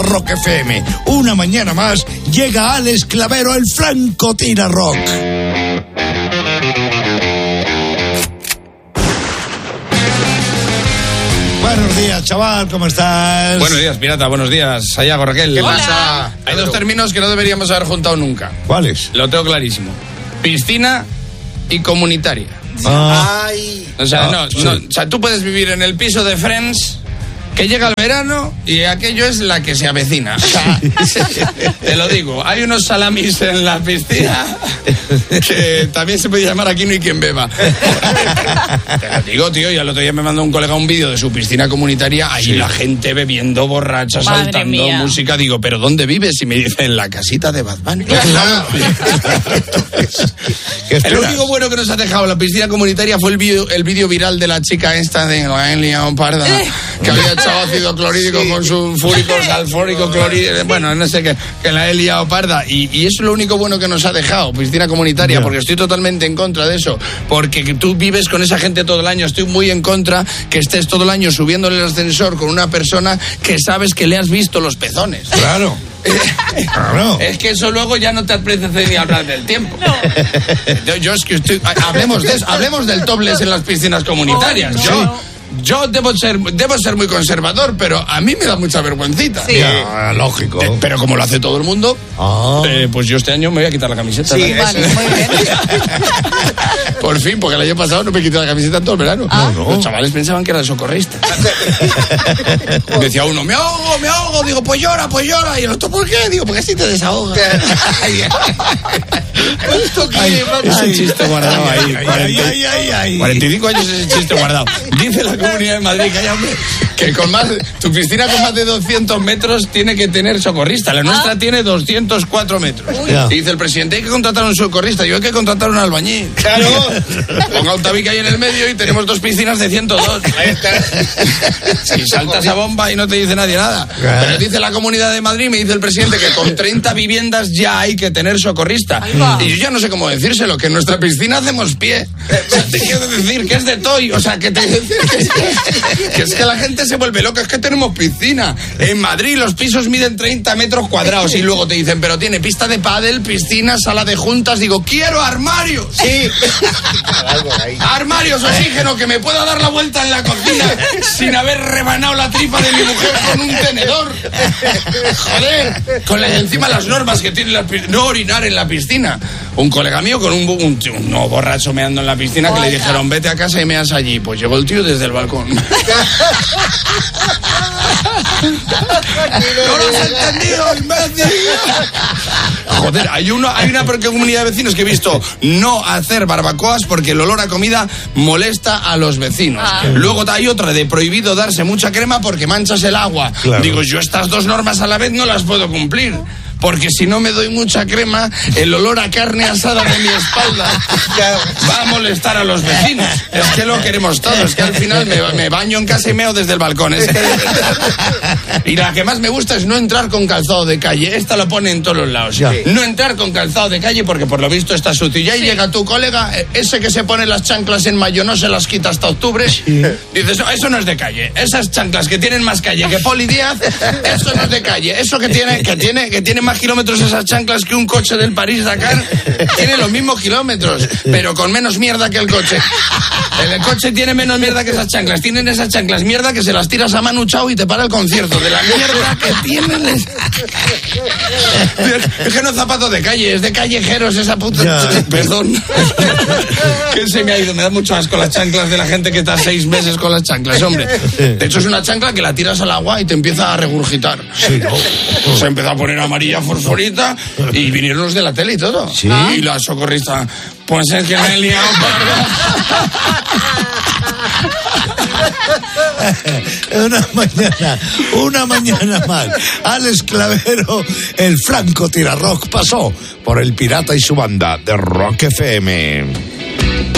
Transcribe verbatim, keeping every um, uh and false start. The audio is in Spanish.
Rock F M. Una mañana más llega Alex Clavero, el francotirador. Buenos días, chaval, ¿cómo estás? Buenos días, pirata, buenos días. Sayago, Raquel. ¿Qué Hola. pasa? Hay dos términos que no deberíamos haber juntado nunca. ¿Cuáles? Lo tengo clarísimo. Piscina y comunitaria. Ah. Ay. O sea, Ah, no, sí. no, o sea, tú puedes vivir en el piso de Friends, que llega el verano y aquello es la que se avecina. O sea, te lo digo, hay unos salamis en la piscina que también se puede llamar Aquí no hay quien beba. Te lo digo, tío, y al otro día me mandó un colega un vídeo de su piscina comunitaria, ahí sí. La gente bebiendo, borracha, Madre saltando, mía. música. Digo, ¿pero dónde vives? Y me dice, en la casita de Bad Bunny. El único bueno que nos ha dejado la piscina comunitaria fue el vídeo el vídeo viral de la chica esta de la Elia Parda, que había echado ácido clorhídrico sí. con sulfúrico, salfórico, clorhídrico, bueno, no sé qué, que la Elia Parda, y, y eso es lo único bueno que nos ha dejado, piscina comunitaria, yeah. Porque estoy totalmente en contra de eso, porque tú vives con esa gente todo el año, estoy muy en contra que estés todo el año subiéndole el ascensor con una persona que sabes que le has visto los pezones. Claro. Claro. Es que eso luego ya no te apetece ni hablar del tiempo. No. Yo, yo es que estoy, hablemos de eso, hablemos del topless en las piscinas comunitarias. Oh, no. Yo, yo debo ser, debo ser muy conservador, pero a mí me da mucha vergüencita. Sí. Ya, lógico. Eh, pero como lo hace todo el mundo, ah. eh, pues yo este año me voy a quitar la camiseta. Sí, vale, muy bien. Por fin, porque el año pasado no me quité la camiseta en todo el verano. Ah. No, no. Los chavales pensaban que era el socorrista. Decía uno, me ahogo, me ahogo. Digo, pues llora, pues llora. Y el otro, ¿por qué? Digo, porque así te desahogas. ¿Esto qué? Ese chiste guardado ahí. Ay, ay, ay, ay. cuarenta y cinco años ese chiste guardado. Dice la Comunidad de Madrid que, hay, hombre, que con más, tu piscina con más de doscientos metros tiene que tener socorrista. La nuestra ah. tiene doscientos cuatro metros. Y dice el presidente, hay que contratar a un socorrista. Yo hay que contratar a un albañil. Claro. Ponga un tabique ahí en el medio y tenemos dos piscinas de ciento dos. Ahí está. Si saltas a bomba y no te dice nadie nada. Pero dice la Comunidad de Madrid, me dice el presidente que con treinta viviendas ya hay que tener socorrista. Y yo ya no sé cómo decírselo, que en nuestra piscina hacemos pie. O sea, te quiero decir que es de toy. O sea, que te que es, que es que la gente se vuelve loca. Es que tenemos piscina. En Madrid los pisos miden treinta metros cuadrados y luego te dicen, pero tiene pista de pádel, piscina, sala de juntas. Digo, quiero armarios. Sí. Armarios, oxígeno, que me pueda dar la vuelta en la cocina sin haber rebanado la tripa de mi mujer con un tenedor. Joder. Con la, encima las normas que tienen las piscinas. No orinar en la piscina. Un colega mío con un, un, un no, borracho meando en la piscina, que le dijeron, vete a casa y meas allí. Pues llegó el tío desde el balcón. ¡No lo has entendido, imbécil! Joder, hay, uno, hay una comunidad de vecinos que he visto no hacer barbacoas porque el olor a comida molesta a los vecinos. Ah. Luego hay otra de prohibido darse mucha crema porque manchas el agua. Claro. Digo, yo estas dos normas a la vez no las puedo cumplir. Porque si no me doy mucha crema, el olor a carne asada de mi espalda va a molestar a los vecinos. Es que lo queremos todos. Es que al final me, me baño en casa y meo desde el balcón. Es que... Y la que más me gusta es no entrar con calzado de calle. Esta lo pone en todos los lados. Sí. No entrar con calzado de calle porque por lo visto está sucio. Y ahí sí. Llega tu colega, ese que se pone las chanclas en mayo, no se las quita hasta octubre. Sí. Dices, eso no es de calle. Esas chanclas que tienen más calle que Poli Díaz, eso no es de calle. Eso que tiene, que tiene, que tiene más kilómetros esas chanclas que un coche del París-Dakar, tiene los mismos kilómetros, pero con menos mierda que el coche. El coche tiene menos mierda que esas chanclas. Tienen esas chanclas mierda que se las tiras a Manu Chao y te para el concierto. De la mierda que tienen. Es que no es zapato de calle, es de callejeros esa puta. Ya. Perdón. Que se me ha ido. Me da mucho asco las chanclas de la gente que está seis meses con las chanclas, hombre. De hecho, es una chancla que la tiras al agua y te empieza a regurgitar. Sí, ¿no? Se empezó a poner amarilla fosforita y vinieron los de la tele y todo. ¿Sí? Y la socorrista, pues es que me he liado, Una mañana, una mañana más. Alex Clavero, el francotirador, pasó por el Pirata y su banda de Rock F M.